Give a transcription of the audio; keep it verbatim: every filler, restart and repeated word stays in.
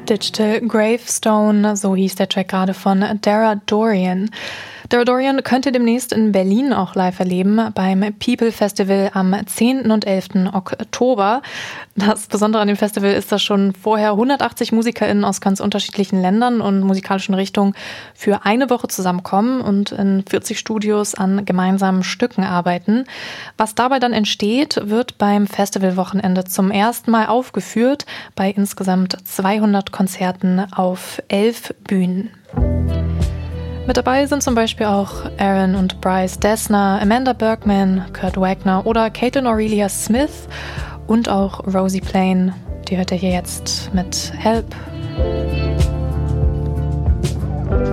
Digital Gravestone, so hieß der Track gerade von Dara Dorian. Dara Dorian könnte demnächst in Berlin auch live erleben, beim People Festival am zehnten und elften Oktober. Das Besondere an dem Festival ist, dass schon vorher hundertachtzig MusikerInnen aus ganz unterschiedlichen Ländern und musikalischen Richtungen für eine Woche zusammenkommen und in vierzig Studios an gemeinsamen Stücken arbeiten. Was dabei dann entsteht, wird beim Festivalwochenende zum ersten Mal aufgeführt, bei insgesamt zweihundert Konzerten auf elf Bühnen. Mit dabei sind zum Beispiel auch Aaron und Bryce Dessner, Amanda Bergman, Kurt Wagner oder Caitlin Aurelia Smith und auch Rosie Plain. Die hört ihr hier jetzt mit Help.